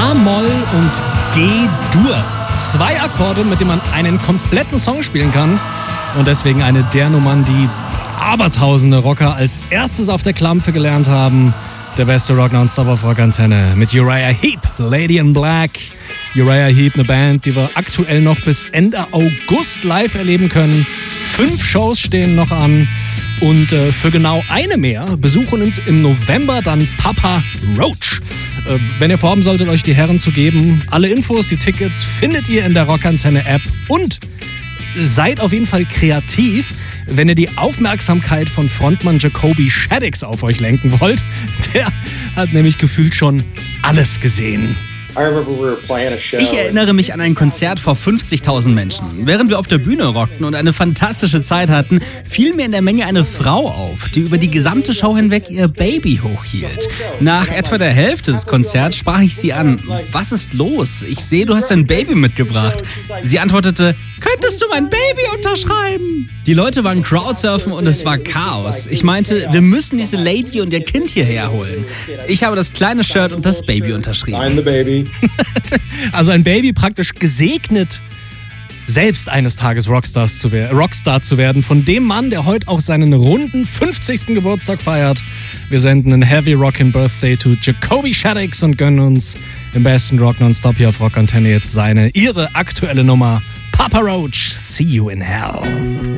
A-Moll und G-Dur. 2 Akkorde, mit denen man einen kompletten Song spielen kann. Und deswegen eine der Nummern, die abertausende Rocker als erstes auf der Klampfe gelernt haben. Der beste Rock Nonstop auf Rockantenne mit Uriah Heep, Lady in Black. Uriah Heep, eine Band, die wir aktuell noch bis Ende August live erleben können. 5 Shows stehen noch an. Und für genau eine mehr besuchen uns im November dann Papa Roach. Wenn ihr vorhaben solltet, euch die Herren zu geben, alle Infos, die Tickets findet ihr in der Rockantenne-App. Und seid auf jeden Fall kreativ, wenn ihr die Aufmerksamkeit von Frontmann Jacoby Shaddix auf euch lenken wollt. Der hat nämlich gefühlt schon alles gesehen. Ich erinnere mich an ein Konzert vor 50.000 Menschen. Während wir auf der Bühne rockten und eine fantastische Zeit hatten, fiel mir in der Menge eine Frau auf, die über die gesamte Show hinweg ihr Baby hochhielt. Nach etwa der Hälfte des Konzerts sprach ich sie an. Was ist los? Ich sehe, du hast dein Baby mitgebracht. Sie antwortete, könntest du mein Baby unterschreiben? Die Leute waren Crowdsurfen und es war Chaos. Ich meinte, wir müssen diese Lady und ihr Kind hierher holen. Ich habe das kleine Shirt und das Baby unterschrieben. Also ein Baby praktisch gesegnet, selbst eines Tages Rockstar zu werden, von dem Mann, der heute auch seinen runden 50. Geburtstag feiert. Wir senden einen Heavy Rockin' Birthday to Jacoby Shaddix und gönnen uns im besten Rock Nonstop hier auf Rockantenne jetzt ihre aktuelle Nummer Papa Roach, See You in Hell.